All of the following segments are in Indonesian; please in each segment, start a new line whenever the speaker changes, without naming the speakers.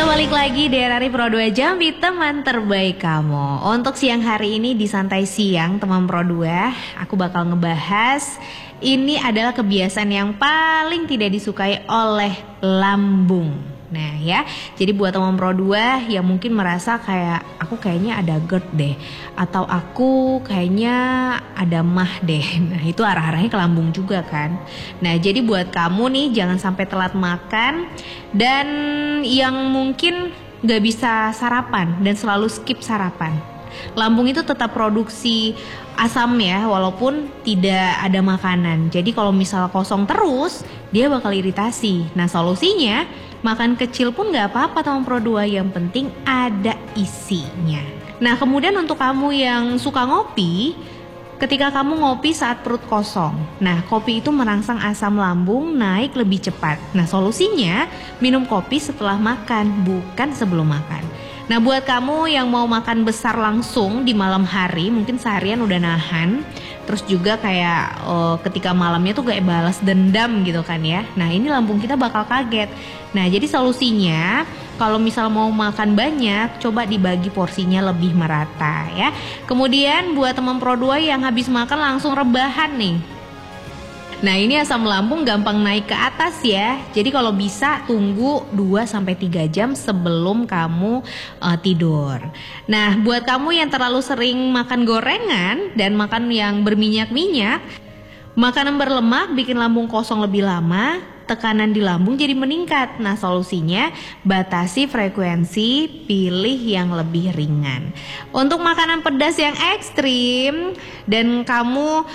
Kita balik lagi di RRI Pro 2 Jambi, teman terbaik kamu. Untuk siang hari ini di Santai Siang teman Pro 2, aku bakal ngebahas ini adalah kebiasaan yang paling tidak disukai oleh lambung. Nah ya, jadi buat teman Pro 2 yang mungkin merasa kayak aku kayaknya ada GERD deh, atau aku kayaknya ada MAH deh. Nah itu arah-arahnya ke lambung juga kan. Nah jadi buat kamu nih jangan sampai telat makan, dan yang mungkin gak bisa sarapan dan selalu skip sarapan. Lambung itu tetap produksi asam ya, walaupun tidak ada makanan. Jadi kalau misal kosong terus, dia bakal iritasi. Nah solusinya, makan kecil pun gak apa-apa teman Pro 2, yang penting ada isinya. Nah kemudian untuk kamu yang suka ngopi, ketika kamu ngopi saat perut kosong, nah kopi itu merangsang asam lambung naik lebih cepat. Nah solusinya, minum kopi setelah makan, bukan sebelum makan. Nah buat kamu yang mau makan besar langsung di malam hari, mungkin seharian udah nahan, terus juga kayak ketika malamnya tuh gak balas dendam gitu kan ya. Nah ini lambung kita bakal kaget. Nah jadi solusinya, kalau misal mau makan banyak, coba dibagi porsinya lebih merata ya. Kemudian buat teman Pro 2 yang habis makan langsung rebahan nih, nah ini asam lambung gampang naik ke atas ya. Jadi kalau bisa tunggu 2-3 jam sebelum kamu tidur. Nah buat kamu yang terlalu sering makan gorengan dan makan yang berminyak-minyak, makanan berlemak bikin lambung kosong lebih lama, tekanan di lambung jadi meningkat. Nah solusinya, batasi frekuensi, pilih yang lebih ringan. Untuk makanan pedas yang ekstrim dan kamu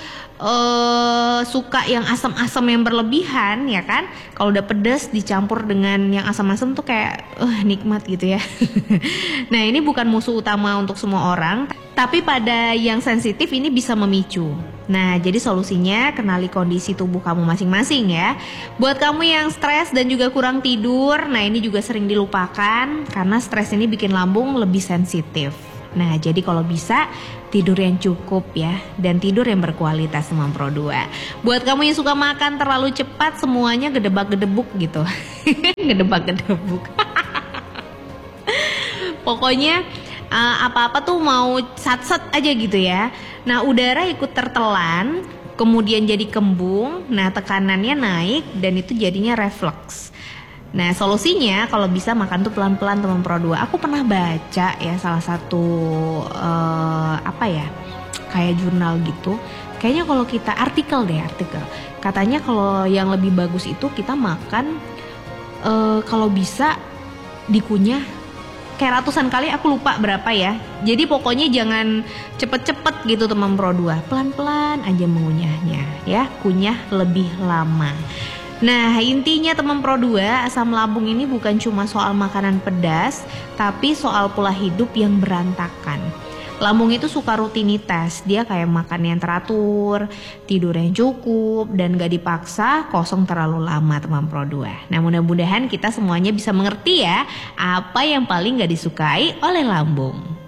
suka yang asam-asam yang berlebihan ya kan, kalau udah pedas dicampur dengan yang asam-asam tuh kayak nikmat gitu ya. Nah ini bukan musuh utama untuk semua orang, tapi pada yang sensitif ini bisa memicu. Nah jadi solusinya, kenali kondisi tubuh kamu masing-masing ya. Buat kamu yang stres dan juga kurang tidur, nah ini juga sering dilupakan karena stres ini bikin lambung lebih sensitif. Nah jadi kalau bisa tidur yang cukup ya, dan tidur yang berkualitas teman Pro 2. Buat kamu yang suka makan terlalu cepat, semuanya gedebak-gedebuk gitu. Gedebak-gedebuk. Pokoknya apa-apa tuh mau sat-sat aja gitu ya. Nah udara ikut tertelan, kemudian jadi kembung, nah tekanannya naik dan itu jadinya reflux. Nah solusinya kalau bisa makan tuh pelan-pelan teman Pro 2. Aku pernah baca ya salah satu kayak jurnal gitu. Kayaknya kalau kita artikel, katanya kalau yang lebih bagus itu kita makan kalau bisa dikunyah kayak ratusan kali, aku lupa berapa ya. Jadi pokoknya jangan cepet-cepet gitu teman Pro 2. Pelan-pelan aja mengunyahnya ya, kunyah lebih lama. Nah intinya teman Pro 2, asam lambung ini bukan cuma soal makanan pedas, tapi soal pola hidup yang berantakan. Lambung itu suka rutinitas, dia kayak makan yang teratur, tidur yang cukup, dan gak dipaksa kosong terlalu lama teman Pro 2. Nah mudah-mudahan kita semuanya bisa mengerti ya, apa yang paling gak disukai oleh lambung.